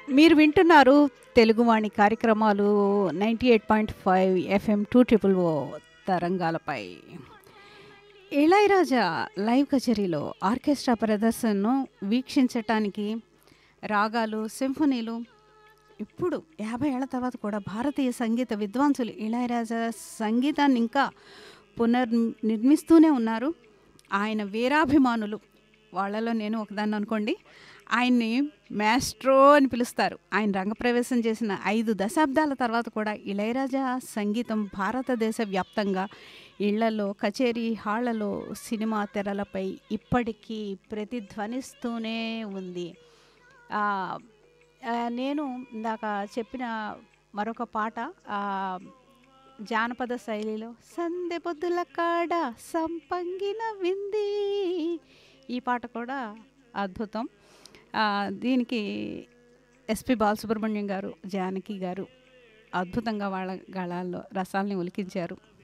మీరు వింటున్నారు తెలుగువాణి కార్యక్రమాలు 98.5 ఎఫ్ఎం 200 తరంగాలపై. ఇళయరాజా లైవ్ కచేరీలో ఆర్కెస్ట్రా ప్రదర్శనను వీక్షించటానికి రాగాలు, సింఫనీలు ఇప్పుడు 50 ఏళ్ల తర్వాత కూడా భారతీయ సంగీత విద్వాంసులు ఇళయరాజా సంగీతాన్ని ఇంకా పునర్నిర్మిస్తూనే ఉన్నారు. ఆయన వీరాభిమానులు, వాళ్ళలో నేను ఒకదాన్ని అనుకోండి, ఆయన్ని మాస్ట్రో అని పిలుస్తారు. ఆయన రంగప్రవేశం చేసిన 5 దశాబ్దాల తర్వాత కూడా ఇళయరాజా సంగీతం భారతదేశ వ్యాప్తంగా ఇళ్లలో, కచేరీ హాళ్లలో, సినిమా తెరలపై ఇప్పటికీ ప్రతిధ్వనిస్తూనే ఉంది. నేను ఇందాక చెప్పిన మరొక పాట జానపద శైలిలో సందె పొద్దుల కాడ సంపంగిన వింది, ఈ పాట కూడా అద్భుతం. దీనికి ఎస్పి బాలసుబ్రహ్మణ్యం గారు, జానకి గారు అద్భుతంగా వాళ్ళ గళాల్లో రసాల్ని ఒలికించారు.